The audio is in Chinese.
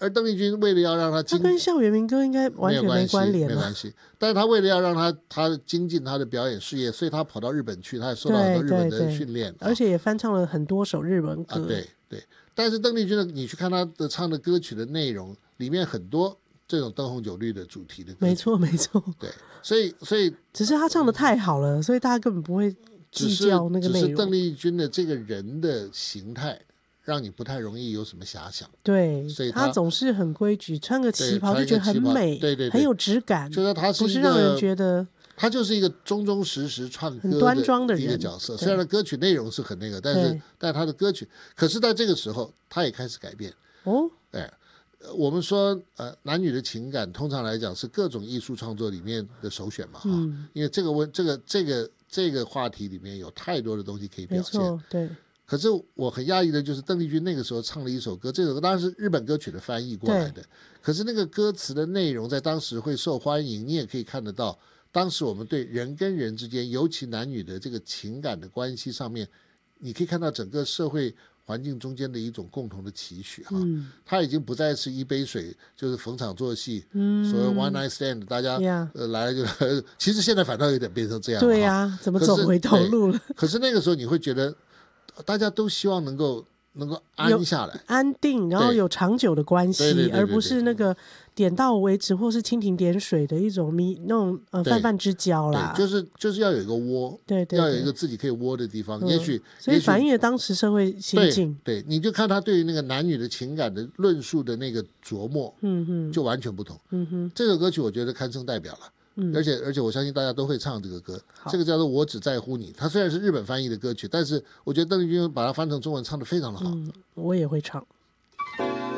而邓丽君为了要让他跟校园民歌应该完全没关联， 没关系。但是他为了要让他精进他的表演事业，所以他跑到日本去，他也受到很多日本的训练， 而且也翻唱了很多首日文歌。 对。但是邓丽君你去看他的唱的歌曲的内容，里面很多这种灯红酒绿的主题的歌曲。 没错。 对，所以只是他唱的太好了，所以大家根本不会计较那个内容。 只是邓丽君的这个人的形态让你不太容易有什么遐想。 对， 所以他总是很规矩，穿个旗袍就觉得很美， 对， 很有质感， 就是他不是让人觉得他就是一个忠忠实实唱歌很端庄的一个角色。虽然歌曲内容是很那个，但是他的歌曲，可是在这个时候他也开始改变。我们说男女的情感通常来讲是各种艺术创作里面的首选嘛，因为这个话题里面有太多的东西可以表现。 没错，对。 可是我很讶异的就是邓丽君那个时候唱了一首歌，这首歌当然是日本歌曲的翻译过来的，可是那个歌词的内容在当时会受欢迎，你也可以看得到当时我们对人跟人之间，尤其男女的这个情感的关系上面，你可以看到整个社会环境中间的一种共同的期许哈。它已经不再是一杯水就是逢场作戏，所谓 one night stand， 大家来了就其实现在反倒有点变成这样。 对啊，怎么走回头路了？ 可是那个时候你会觉得大家都希望能够安下来， 安定，然后有长久的关系，而不是那个点到为止或是蜻蜓点水的一种那种泛泛之交啦。 就是要有一个窝，对，要有一个自己可以窝的地方。也许所以反映了当时社会心境。 对，你就看他对于那个男女的情感的论述的那个琢磨，就完全不同。这首歌曲我觉得堪称代表了。而且我相信大家都会唱这个歌，这个叫做《我只在乎你》。它虽然是日本翻译的歌曲，但是我觉得邓丽君把它翻成中文唱得非常的好。 我也会唱。